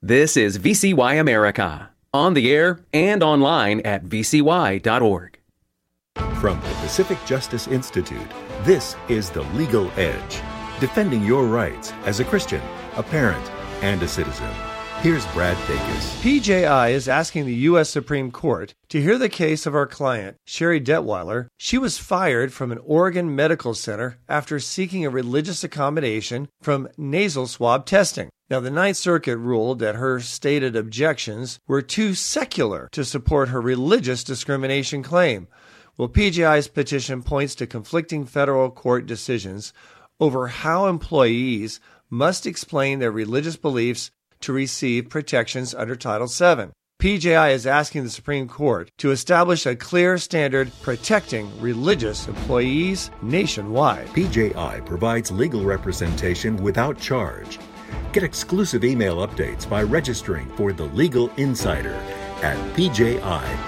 This is VCY America, on the air and online at vcy.org. From the Pacific Justice Institute, this is The Legal Edge, defending your rights as a Christian, a parent, and a citizen. Here's Brad Dacus. PJI is asking the U.S. Supreme Court to hear the case of our client, Sherry Detweiler. She was fired from an Oregon medical center after seeking a religious accommodation from nasal swab testing. Now, the Ninth Circuit ruled that her stated objections were too secular to support her religious discrimination claim. Well, PJI's petition points to conflicting federal court decisions over how employees must explain their religious beliefs to receive protections under Title VII. PJI is asking the Supreme Court to establish a clear standard protecting religious employees nationwide. PJI provides legal representation without charge. Get exclusive email updates by registering for The Legal Insider at pji.org.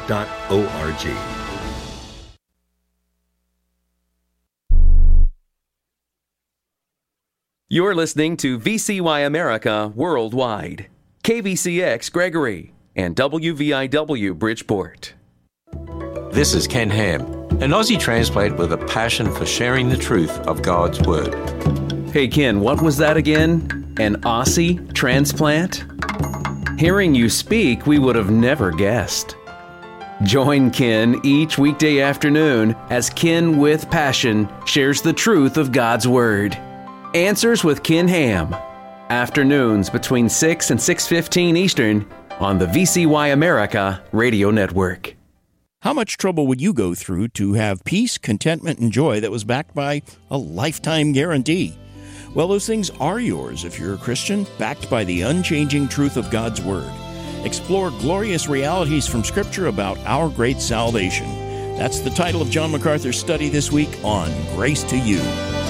You're listening to VCY America Worldwide, KVCX Gregory, and WVIW Bridgeport. This is Ken Ham, an Aussie transplant with a passion for sharing the truth of God's Word. Hey Ken, what was that again? An Aussie transplant? Hearing you speak, we would have never guessed. Join Ken each weekday afternoon as Ken with Passion shares the truth of God's Word. Answers with Ken Ham. Afternoons between 6 and 6:15 Eastern on the VCY America Radio Network. How much trouble would you go through to have peace, contentment, and joy that was backed by a lifetime guarantee? Well, those things are yours if you're a Christian, backed by the unchanging truth of God's Word. Explore glorious realities from Scripture about our great salvation. That's the title of John MacArthur's study this week on Grace to You.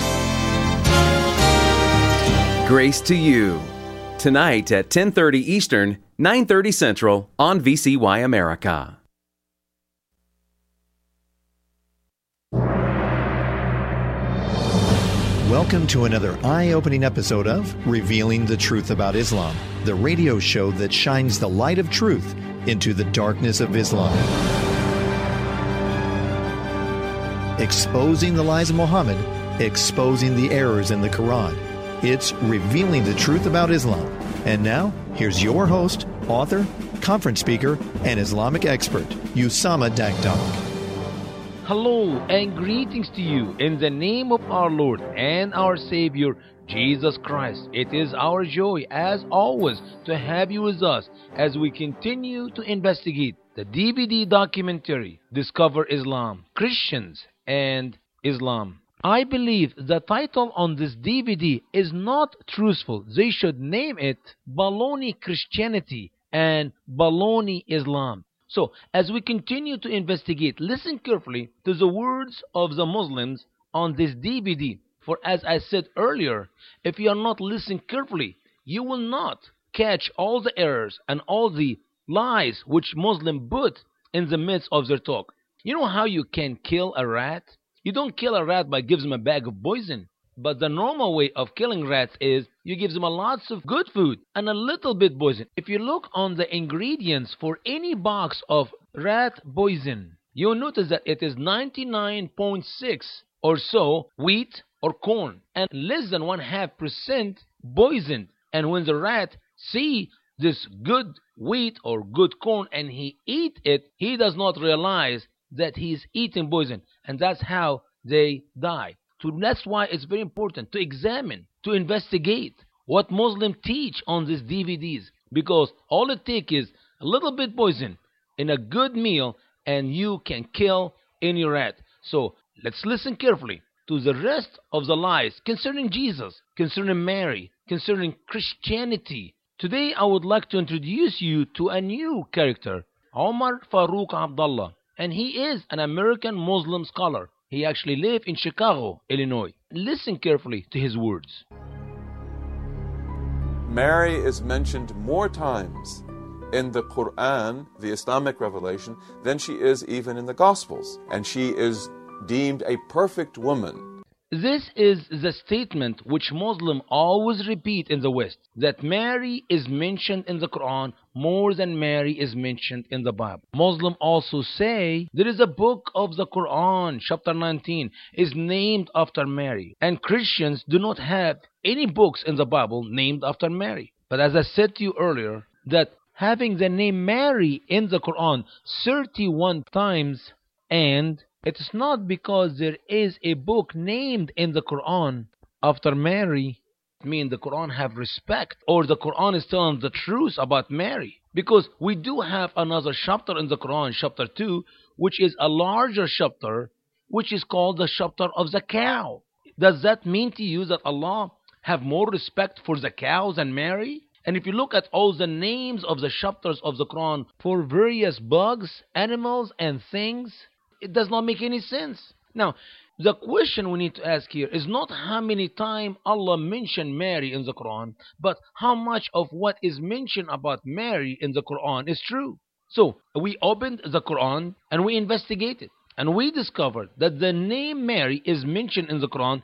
Grace to You. Tonight at 10:30 Eastern, 9:30 Central on VCY America. Welcome to another eye-opening episode of Revealing the Truth About Islam, the radio show that shines the light of truth into the darkness of Islam. Exposing the lies of Muhammad, exposing the errors in the Quran. It's Revealing the Truth About Islam. And now, here's your host, author, conference speaker, and Islamic expert, Usama Dakdok. Hello and greetings to you in the name of our Lord and our Savior, Jesus Christ. It is our joy, as always, to have you with us as we continue to investigate the DVD documentary, Discover Islam, Christians and Islam. I believe the title on this DVD is not truthful. They should name it Baloney Christianity and Baloney Islam. So, as we continue to investigate, listen carefully to the words of the Muslims on this DVD. For as I said earlier, if you are not listening carefully, you will not catch all the errors and all the lies which Muslims put in the midst of their talk. You know how you can kill a rat? You don't kill a rat by giving them a bag of poison. But the normal way of killing rats is you give them lots of good food and a little bit poison. If you look on the ingredients for any box of rat poison, you'll notice that it is 99.6 or so wheat or corn and less than 0.5% poisoned. And when the rat see this good wheat or good corn and he eat it, he does not realize that he is eating poison, and that's how they die. So that's why it's very important to examine, to investigate what Muslims teach on these DVDs, because all it takes is a little bit poison in a good meal and you can kill any rat. So let's listen carefully to the rest of the lies concerning Jesus, concerning Mary, concerning Christianity. Today I would like to introduce you to a new character, Omar Farouk Abdullah, and he is an American Muslim scholar. He actually lives in Chicago, Illinois. Listen carefully to his words. Mary is mentioned more times in the Quran, the Islamic revelation, than she is even in the Gospels. And she is deemed a perfect woman. This is the statement which Muslims always repeat in the West, that Mary is mentioned in the Quran more than Mary is mentioned in the Bible. Muslims also say there is a book of the Quran, chapter 19, is named after Mary. And Christians do not have any books in the Bible named after Mary. But as I said to you earlier, that having the name Mary in the Quran 31 times, and it is not because there is a book named in the Quran after Mary, mean the Quran have respect, or the Quran is telling the truth about Mary. Because we do have another chapter in the Quran, chapter 2, which is a larger chapter, which is called the chapter of the cow. Does that mean to you that Allah have more respect for the cows than Mary? And if you look at all the names of the chapters of the Quran for various bugs, animals, and things, it does not make any sense. Now, the question we need to ask here is not how many times Allah mentioned Mary in the Quran, but how much of what is mentioned about Mary in the Quran is true. So, we opened the Quran and we investigated. And we discovered that the name Mary is mentioned in the Quran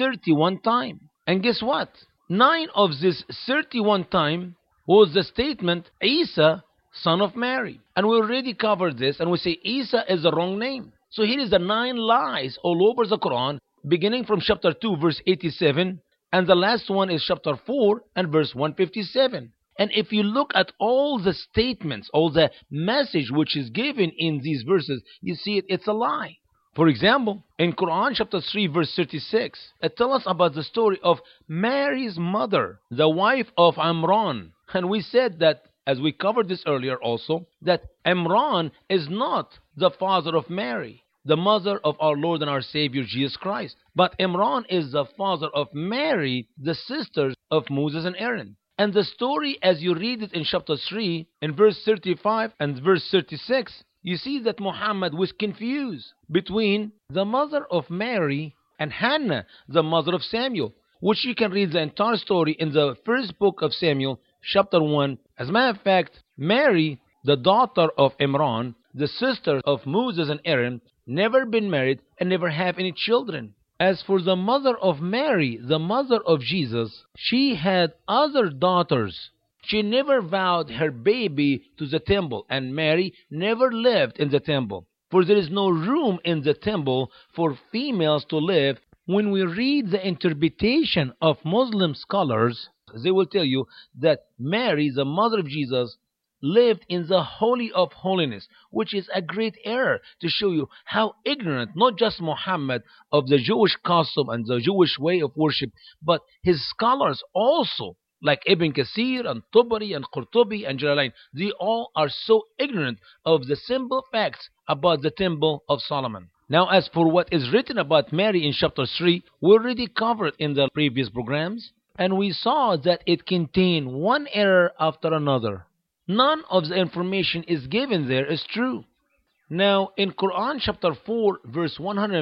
31 times. And guess what? 9 of this 31 times was the statement, Isa, son of Mary. And we already covered this, and we say Isa is the wrong name. So here is the 9 lies all over the Quran, beginning from chapter 2, verse 87, and the last one is chapter 4 and verse 157. And if you look at all the statements, all the message which is given in these verses, you see it's a lie. For example, in Quran chapter 3 verse 36, it tells us about the story of Mary's mother, the wife of Imran. And we said that, as we covered this earlier also, that Imran is not the father of Mary, the mother of our Lord and our Savior Jesus Christ. But Imran is the father of Mary, the sisters of Moses and Aaron. And the story, as you read it in chapter 3, in verse 35 and verse 36, you see that Muhammad was confused between the mother of Mary and Hannah, the mother of Samuel, which you can read the entire story in the first book of Samuel, chapter 1. As a matter of fact, Mary, the daughter of Imran, the sister of Moses and Aaron, never been married and never have any children. As for the mother of Mary, the mother of Jesus, she had other daughters. She never vowed her baby to the temple, and Mary never lived in the temple. For there is no room in the temple for females to live. When we read the interpretation of Muslim scholars, they will tell you that Mary, the mother of Jesus, lived in the Holy of Holiness, which is a great error to show you how ignorant, not just Muhammad, of the Jewish custom and the Jewish way of worship, but his scholars also, like Ibn Kathir and Tabari and Qurtubi and Jalalain, they all are so ignorant of the simple facts about the Temple of Solomon. Now, as for what is written about Mary in chapter 3, we already covered in the previous programs, and we saw that it contained one error after another. None of the information is given there is true. Now, in Quran chapter 4, verse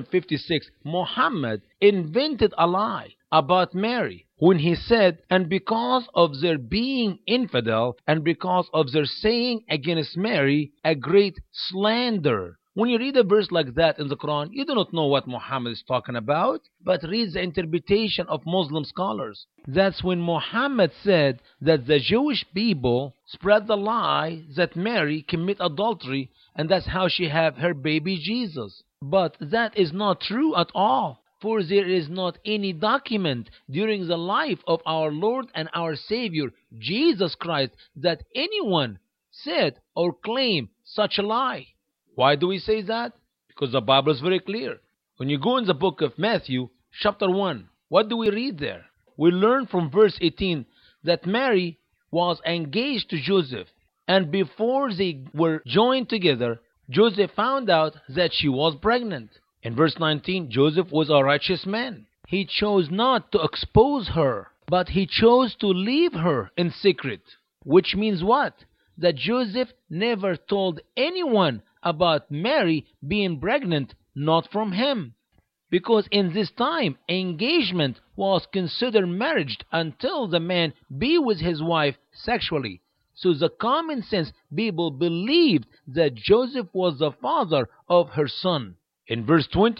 156, Muhammad invented a lie about Mary when he said, and because of their being infidel and because of their saying against Mary a great slander. When you read a verse like that in the Quran, you do not know what Muhammad is talking about, but read the interpretation of Muslim scholars. That's when Muhammad said that the Jewish people spread the lie that Mary commit adultery, and that's how she have her baby Jesus. But that is not true at all, for there is not any document during the life of our Lord and our Savior, Jesus Christ, that anyone said or claimed such a lie. Why do we say that? Because the Bible is very clear. When you go in the book of Matthew, chapter 1, what do we read there? We learn from verse 18 that Mary was engaged to Joseph, and before they were joined together, Joseph found out that she was pregnant. In verse 19, Joseph was a righteous man. He chose not to expose her, but he chose to leave her in secret. Which means what? That Joseph never told anyone about Mary being pregnant, not from him. Because in this time, engagement was considered marriage until the man be with his wife sexually. So the common sense people believed that Joseph was the father of her son. In verse 20,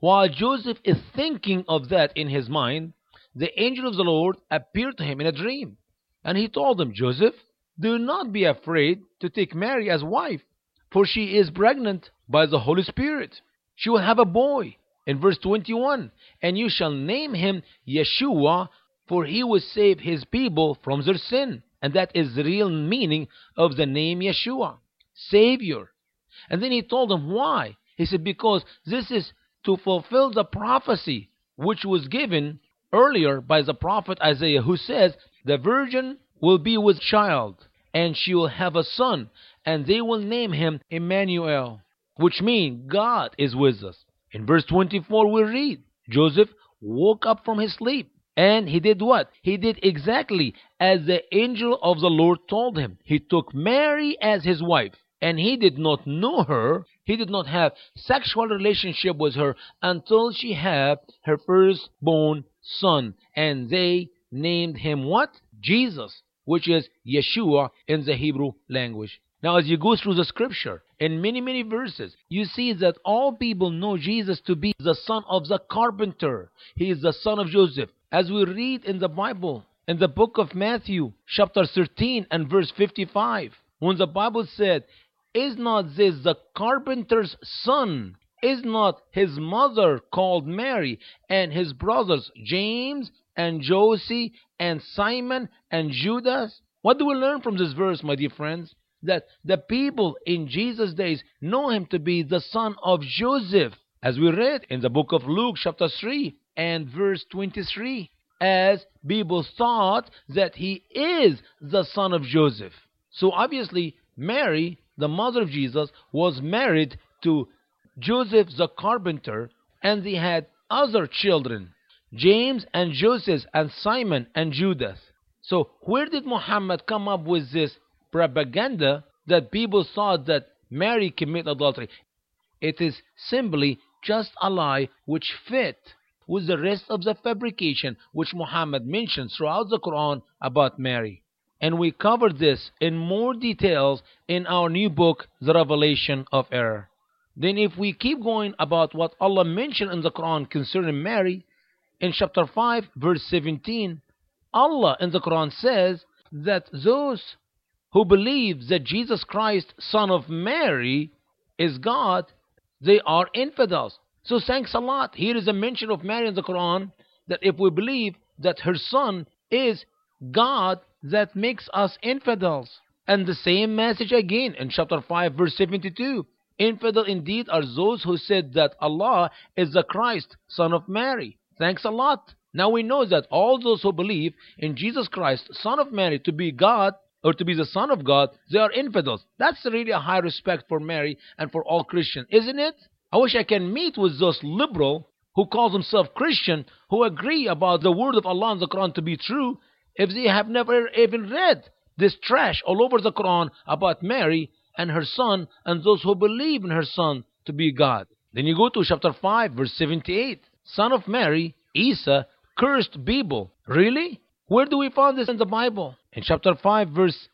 While Joseph is thinking of that in his mind, the angel of the Lord appeared to him in a dream. And he told him, Joseph, do not be afraid to take Mary as wife, for she is pregnant by the Holy Spirit. She will have a boy. In verse 21, and you shall name him Yeshua, for he will save his people from their sin. And that is the real meaning of the name Yeshua, Savior. And then he told him why. He said, because this is to fulfill the prophecy which was given earlier by the prophet Isaiah, who says, the virgin will be with child, and she will have a son, and they will name him Emmanuel, which means God is with us. In verse 24 we read, Joseph woke up from his sleep, and he did what? He did exactly as the angel of the Lord told him. He took Mary as his wife, and he did not know her. He did not have sexual relationship with her until she had her firstborn son, and they named him what? Jesus, which is Yeshua in the Hebrew language. Now, as you go through the scripture, in many verses, you see that all people know Jesus to be the son of the carpenter. He is the son of Joseph. As we read in the Bible, in the book of Matthew, chapter 13 and verse 55, when the Bible said, is not this the carpenter's son? Is not his mother called Mary, and his brothers James and Joseph and Simon and Judas? What do we learn from this verse, my dear friends? That the people in Jesus' days know him to be the son of Joseph, as we read in the book of Luke chapter 3 and verse 23, as people thought that he is the son of Joseph. So obviously Mary, the mother of Jesus, was married to Joseph the carpenter, and they had other children, James and Joseph and Simon and Judas. So where did Muhammad come up with this propaganda that people thought that Mary committed adultery? It is simply just a lie which fit with the rest of the fabrication which Muhammad mentions throughout the Quran about Mary. And we covered this in more details in our new book, The Revelation of Error. Then if we keep going about what Allah mentioned in the Quran concerning Mary, in chapter 5 verse 17, Allah in the Quran says that those who believe that Jesus Christ, son of Mary, is God, they are infidels. So thanks a lot. Here is a mention of Mary in the Quran, that if we believe that her son is God, that makes us infidels. And the same message again in chapter 5 verse 72. Infidel indeed are those who said that Allah is the Christ, son of Mary. Thanks a lot. Now we know that all those who believe in Jesus Christ, son of Mary, to be God, or to be the son of God, they are infidels. That's really a high respect for Mary and for all Christians, isn't it? I wish I can meet with those liberal who call themselves Christian, who agree about the word of Allah in the Quran to be true, if they have never even read this trash all over the Quran about Mary and her son and those who believe in her son to be God. Then you go to chapter 5 verse 78. Son of Mary, Isa, cursed people. Really? Where do we find this in the Bible? In chapter 5 verse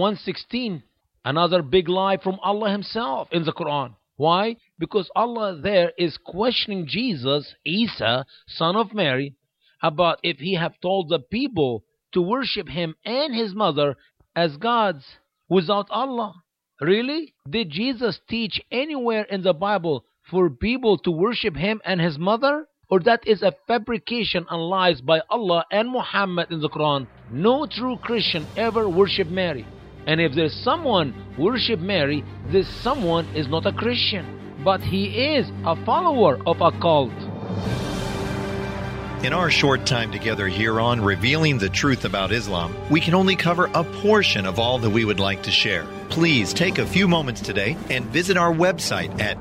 116. Another big lie from Allah himself in the Quran. Why? Because Allah there is questioning Jesus, Isa, son of Mary, about if he have told the people to worship him and his mother as gods without Allah. Really? Did Jesus teach anywhere in the Bible for people to worship him and his mother? Or that is a fabrication and lies by Allah and Muhammad in the Quran? No true Christian ever worship Mary. And if there's someone worship Mary, this someone is not a Christian, but he is a follower of a cult. In our short time together here on Revealing the Truth About Islam, we can only cover a portion of all that we would like to share. Please take a few moments today and visit our website at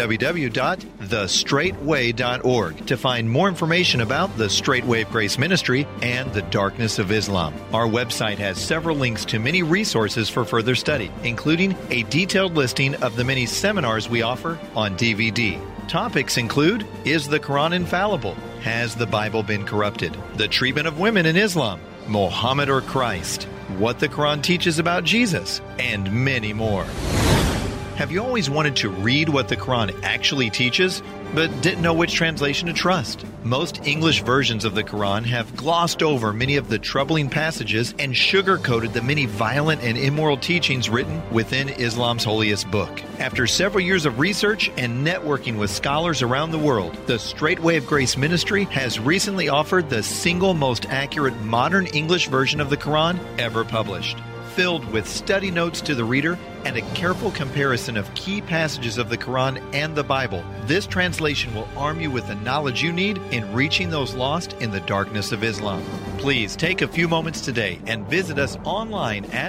www.thestraightway.org to find more information about the Straight Wave Grace Ministry and the Darkness of Islam. Our website has several links to many resources for further study, including a detailed listing of the many seminars we offer on DVD. Topics include: Is the Quran infallible? Has the Bible been corrupted? The treatment of women in Islam, Muhammad or Christ, what the Quran teaches about Jesus, and many more. Have you always wanted to read what the Quran actually teaches? but didn't know which translation to trust. Most English versions of the Quran have glossed over many of the troubling passages and sugarcoated the many violent and immoral teachings written within Islam's holiest book. After several years of research and networking with scholars around the world, the Straight Way of Grace Ministry has recently offered the single most accurate modern English version of the Quran ever published. Filled with study notes to the reader and a careful comparison of key passages of the Quran and the Bible, this translation will arm you with the knowledge you need in reaching those lost in the darkness of Islam. Please take a few moments today and visit us online at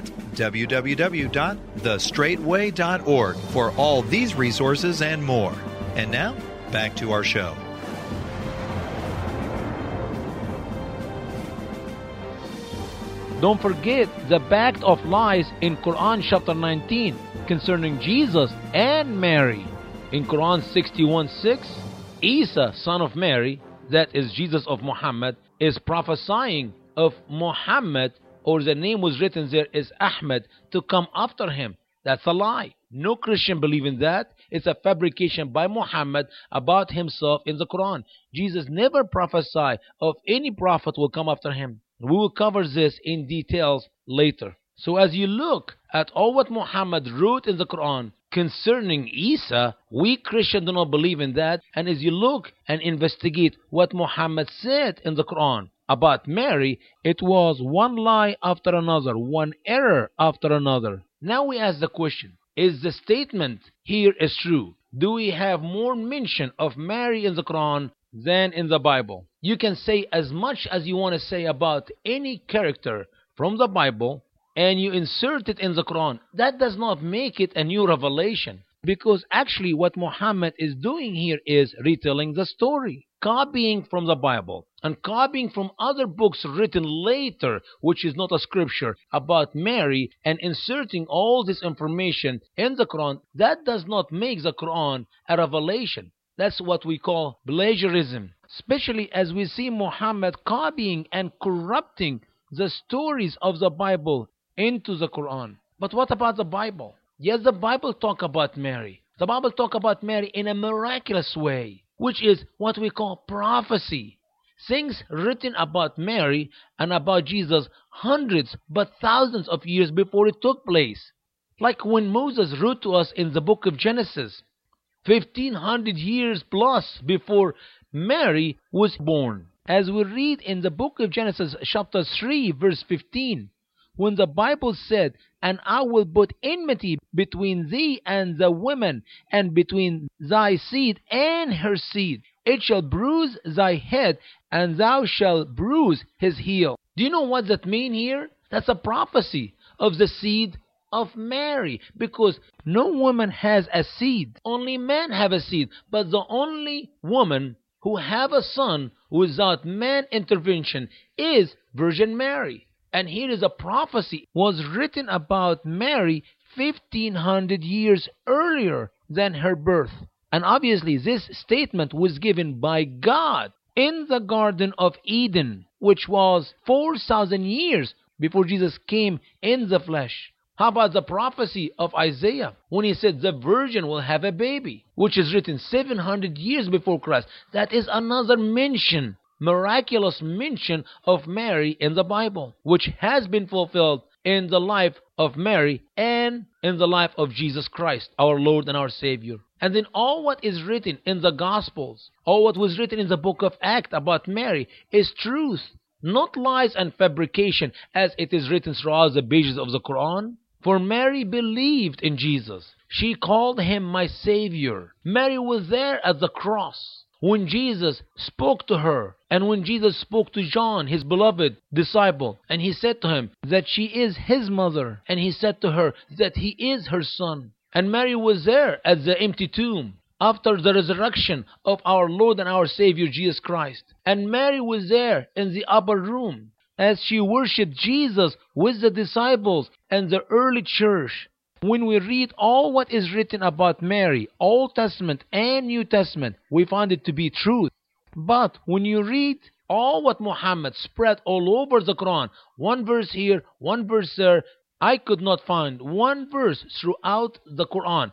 www.thestraightway.org for all these resources and more. And now, back to our show. Don't forget the backed of lies in Quran chapter 19 concerning Jesus and Mary. In Quran 61:6, Isa, son of Mary, that is Jesus of Muhammad, is prophesying of Muhammad, or the name was written there is Ahmed, to come after him. That's a lie. No Christian believe in that. It's a fabrication by Muhammad about himself in the Quran. Jesus never prophesied of any prophet will come after him. We will cover this in details later. So as you look at all what Muhammad wrote in the Quran concerning Isa, we Christians do not believe in that. And as you look and investigate what Muhammad said in the Quran about Mary, it was one lie after another, one error after another. Now we ask the question, is the statement here is true? Do we have more mention of Mary in the Quran than in the Bible? You can say as much as you want to say about any character from the Bible and you insert it in the Quran. That does not make it a new revelation, because actually what Muhammad is doing here is retelling the story, copying from the Bible and copying from other books written later, which is not a scripture, about Mary, and inserting all this information in the Quran. That does not make the Quran a revelation. That's what we call plagiarism, especially as we see Muhammad copying and corrupting the stories of the Bible into the Quran. But what about the Bible? Yes, the Bible talk about Mary. The Bible talk about Mary in a miraculous way, which is what we call prophecy. Things written about Mary and about Jesus hundreds but thousands of years before it took place. Like when Moses wrote to us in the book of Genesis, 1500 years plus before Mary was born. As we read in the book of Genesis chapter 3 verse 15, when the Bible said, "And I will put enmity between thee and the woman, and between thy seed and her seed. It shall bruise thy head, and thou shalt bruise his heel." Do you know what that means here? That's a prophecy of the seed of Mary, because no woman has a seed. Only men have a seed. But the only woman who have a son without man intervention is Virgin Mary. And here is a prophecy was written about Mary 1500 years earlier than her birth. And obviously this statement was given by God in the Garden of Eden, which was 4,000 years before Jesus came in the flesh. How about the prophecy of Isaiah when he said the virgin will have a baby, which is written 700 years before Christ? That is another mention, miraculous mention of Mary in the Bible, which has been fulfilled in the life of Mary and in the life of Jesus Christ, our Lord and our Savior. And then all what is written in the Gospels, all what was written in the book of Acts about Mary is truth, not lies and fabrication as it is written throughout the pages of the Quran. For Mary believed in Jesus. She called him my Savior. Mary was there at the cross when Jesus spoke to her, and when Jesus spoke to John, his beloved disciple, and he said to him that she is his mother, and he said to her that he is her son. And Mary was there at the empty tomb after the resurrection of our Lord and our Savior Jesus Christ. And Mary was there in the upper room as she worshipped Jesus with the disciples and the early church. When we read all what is written about Mary, Old Testament and New Testament, we find it to be truth. But when you read all what Muhammad spread all over the Quran, one verse here, one verse there, I could not find one verse throughout the Quran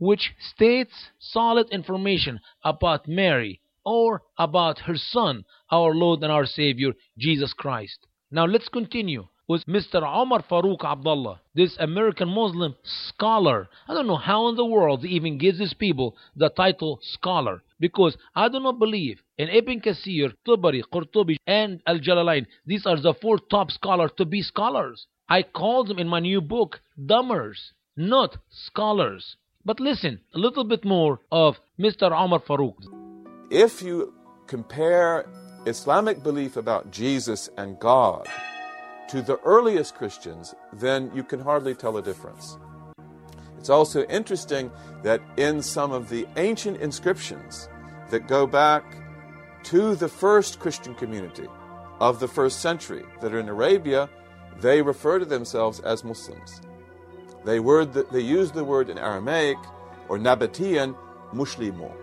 which states solid information about Mary or about her son, our Lord and our Savior, Jesus Christ. Now let's continue with Mr. Omar Farouk Abdullah, this American Muslim scholar. I don't know how in the world he even gives these people the title scholar, because I do not believe in Ibn Kathir, Tabari, Qurtubi, and Al-Jalalain. These are the 4 top scholars to be scholars. I call them in my new book dummers, not scholars. But listen a little bit more of Mr. Omar Farouk. If you compare Islamic belief about Jesus and God to the earliest Christians, then you can hardly tell a difference. It's also interesting that in some of the ancient inscriptions that go back to the first Christian community of the first century that are in Arabia, they refer to themselves as Muslims. They use the word in Aramaic or Nabatean, Muslimun.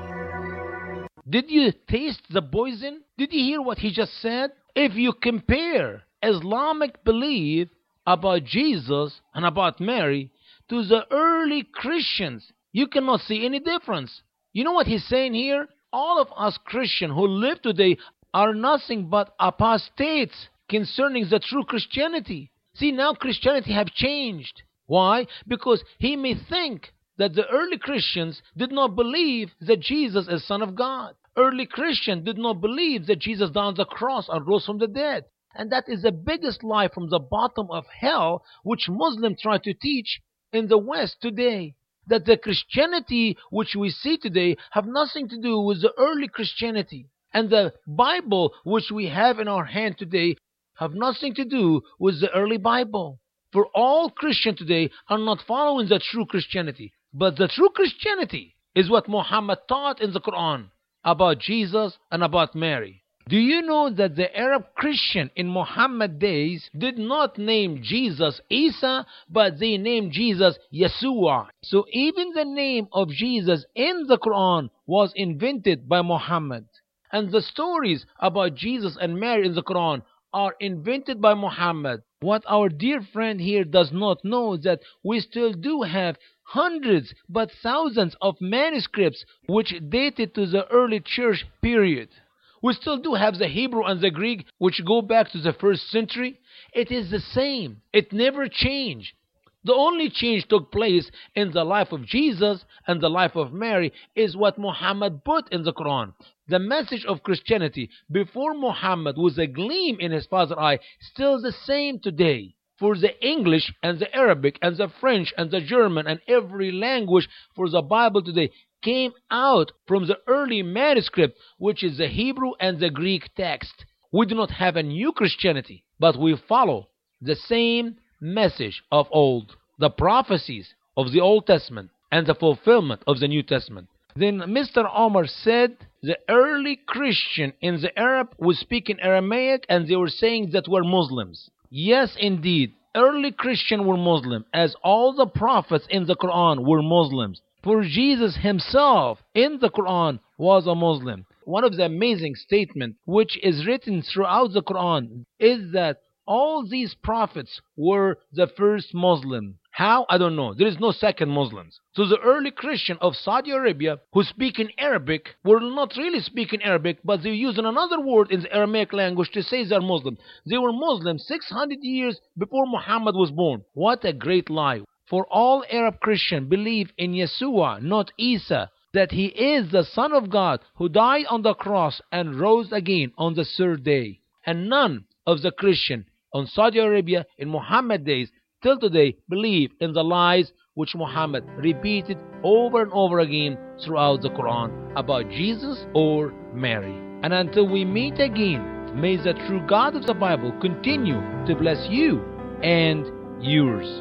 Did you taste the poison? Did you hear what he just said? If you compare Islamic belief about Jesus and about Mary to the early Christians, you cannot see any difference. You know what he's saying here? All of us Christians who live today are nothing but apostates concerning the true Christianity. See, now Christianity have changed. Why? Because he may think that the early Christians did not believe that Jesus is Son of God. Early Christians did not believe that Jesus died on the cross and rose from the dead. And that is the biggest lie from the bottom of hell, which Muslims try to teach in the West today. That the Christianity which we see today have nothing to do with the early Christianity. And the Bible which we have in our hand today have nothing to do with the early Bible. For all Christians today are not following the true Christianity. But the true Christianity is what Muhammad taught in the Quran about Jesus and about Mary. Do you know that the Arab Christian in Muhammad days did not name Jesus Isa, but they named Jesus Yeshua? So even the name of Jesus in the Quran was invented by Muhammad. And the stories about Jesus and Mary in the Quran are invented by Muhammad. What our dear friend here does not know that we still do have hundreds but thousands of manuscripts which dated to the early church period. We still do have the Hebrew and the Greek which go back to the first century. It is the same. It never changed. The only change took place in the life of Jesus and the life of Mary is what Muhammad put in the Quran. The message of Christianity before Muhammad was a gleam in his father's eye, still the same today. For the English and the Arabic and the French and the German and every language for the Bible today came out from the early manuscript, which is the Hebrew and the Greek text. We do not have a new Christianity, but we follow the same message of old, the prophecies of the Old Testament and the fulfillment of the New Testament. Then Mr. Omar said the early Christian in the Arab was speaking Aramaic and they were saying that we're Muslims. Yes, indeed, early Christians were Muslim, as all the prophets in the Quran were Muslims. For Jesus himself in the Quran was a Muslim. One of the amazing statements which is written throughout the Quran is that all these prophets were the first Muslim. How? I don't know. There is no second Muslims. So the early Christian of Saudi Arabia who speak in Arabic were not really speaking Arabic, but they using another word in the Aramaic language to say they're Muslim. They were Muslims 600 years before Muhammad was born. What a great lie. For all Arab Christians believe in Yeshua, not Isa, that he is the Son of God who died on the cross and rose again on the third day. And none of the Christians on Saudi Arabia in Muhammad days till today believe in the lies which Muhammad repeated over and over again throughout the Quran about Jesus or Mary. And until we meet again, may the true God of the Bible continue to bless you and yours.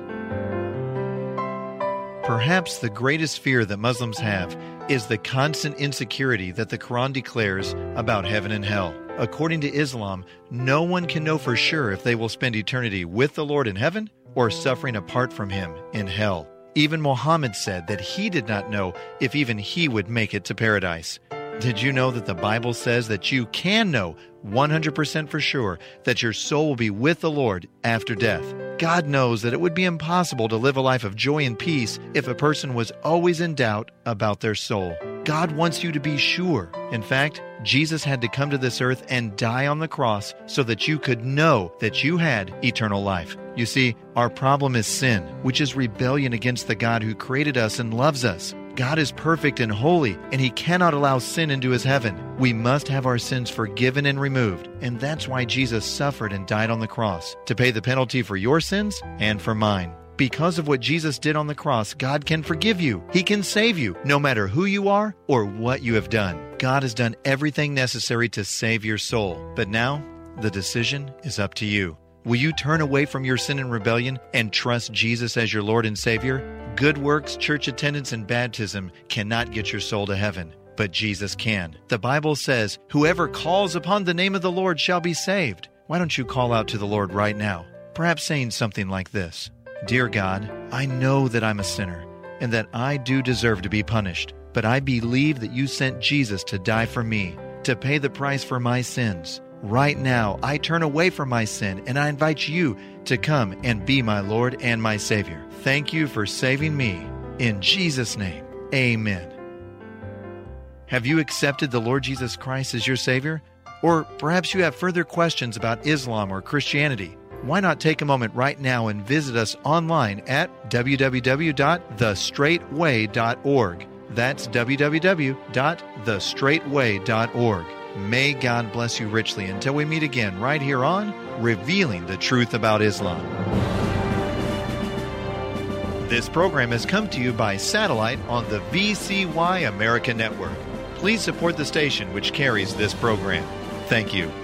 Perhaps the greatest fear that Muslims have is the constant insecurity that the Quran declares about heaven and hell. According to Islam, no one can know for sure if they will spend eternity with the Lord in heaven or suffering apart from him in hell. Even Muhammad said that he did not know if even he would make it to paradise. Did you know that the Bible says that you can know 100% for sure that your soul will be with the Lord after death? God knows that it would be impossible to live a life of joy and peace if a person was always in doubt about their soul. God wants you to be sure. In fact, Jesus had to come to this earth and die on the cross so that you could know that you had eternal life. You see, our problem is sin, which is rebellion against the God who created us and loves us. God is perfect and holy, and He cannot allow sin into His heaven. We must have our sins forgiven and removed, and that's why Jesus suffered and died on the cross, to pay the penalty for your sins and for mine. Because of what Jesus did on the cross, God can forgive you. He can save you, no matter who you are or what you have done. God has done everything necessary to save your soul. But now, the decision is up to you. Will you turn away from your sin and rebellion and trust Jesus as your Lord and Savior? Good works, church attendance, and baptism cannot get your soul to heaven, but Jesus can. The Bible says, "Whoever calls upon the name of the Lord shall be saved." Why don't you call out to the Lord right now? Perhaps saying something like this: "Dear God, I know that I'm a sinner and that I do deserve to be punished, but I believe that you sent Jesus to die for me, to pay the price for my sins. Right now, I turn away from my sin and I invite you to come and be my Lord and my Savior. Thank you for saving me. In Jesus' name, amen." Have you accepted the Lord Jesus Christ as your Savior? Or perhaps you have further questions about Islam or Christianity. Why not take a moment right now and visit us online at www.thestraightway.org. That's www.thestraightway.org. May God bless you richly until we meet again right here on Revealing the Truth About Islam. This program has come to you by satellite on the VCY America Network. Please support the station which carries this program. Thank you.